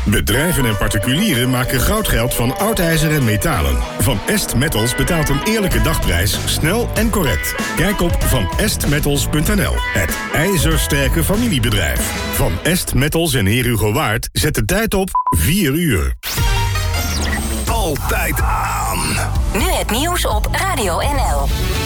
Bedrijven en particulieren maken goudgeld van oud ijzer en metalen. Van Est Metals betaalt een eerlijke dagprijs, snel en correct. Kijk op vanestmetals.nl. Het ijzersterke familiebedrijf. Van Est Metals en Heer Hugo Waard zet de tijd op 4 uur. Altijd aan. Nu het nieuws op Radio NL.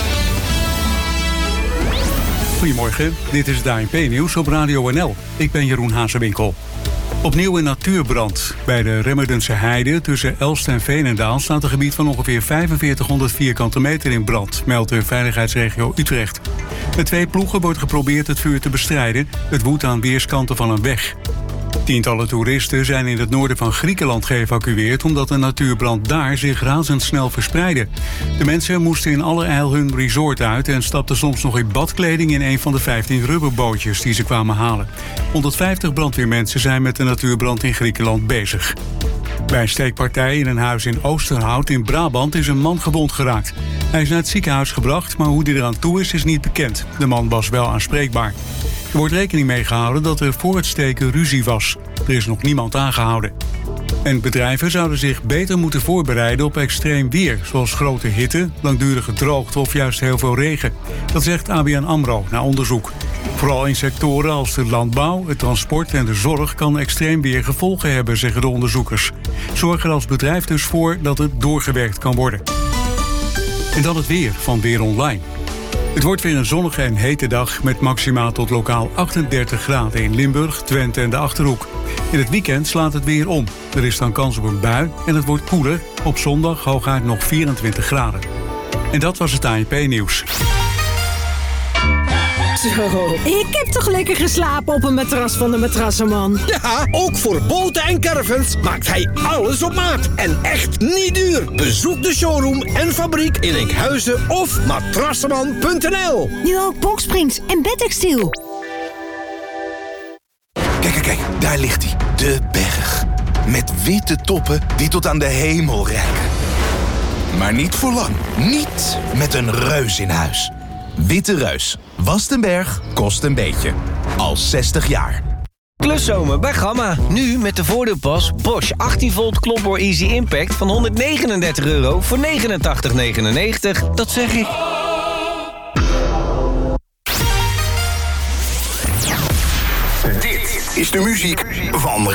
Goedemorgen, dit is het ANP-nieuws op Radio NL. Ik ben Jeroen Hazewinkel. Opnieuw een natuurbrand. Bij de Remmerdense Heide tussen Elst en Veenendaal staat een gebied van ongeveer 4500 vierkante meter in brand, meldt de veiligheidsregio Utrecht. Met 2 ploegen wordt geprobeerd het vuur te bestrijden. Het woedt aan weerskanten van een weg. Tientallen toeristen zijn in het noorden van Griekenland geëvacueerd omdat de natuurbrand daar zich razendsnel verspreidde. De mensen moesten in allerijl hun resort uit en stapten soms nog in badkleding in een van de 15 rubberbootjes die ze kwamen halen. 150 brandweermensen zijn met de natuurbrand in Griekenland bezig. Bij een steekpartij in een huis in Oosterhout in Brabant is een man gewond geraakt. Hij is naar het ziekenhuis gebracht, maar hoe hij eraan toe is niet bekend. De man was wel aanspreekbaar. Er wordt rekening mee gehouden dat er voor het steken ruzie was. Er is nog niemand aangehouden. En bedrijven zouden zich beter moeten voorbereiden op extreem weer, zoals grote hitte, langdurige droogte of juist heel veel regen. Dat zegt ABN AMRO na onderzoek. Vooral in sectoren als de landbouw, het transport en de zorg kan extreem weer gevolgen hebben, zeggen de onderzoekers. Zorg er als bedrijf dus voor dat het doorgewerkt kan worden. En dan het weer van Weer Online. Het wordt weer een zonnige en hete dag met maximaal tot lokaal 38 graden in Limburg, Twente en de Achterhoek. In het weekend slaat het weer om. Er is dan kans op een bui en het wordt koeler. Op zondag hooguit nog 24 graden. En dat was het ANP-nieuws. Zo, ik heb toch lekker geslapen op een matras van de Matrassenman. Ja, ook voor boten en caravans maakt hij alles op maat. En echt niet duur. Bezoek de showroom en fabriek in Enkhuizen of matrassenman.nl. Nu ook boxsprings en bedtextiel. Kijk, daar ligt hij. De berg. Met witte toppen die tot aan de hemel reiken. Maar niet voor lang. Niet met een reus in huis. Witte Reus. Wast een berg, kost een beetje. Al 60 jaar. Kluszomer bij Gamma. Nu met de voordeelpas Bosch 18 volt klopboor Easy Impact van €139 voor €89,99. Dat zeg ik. Dit is de muziek van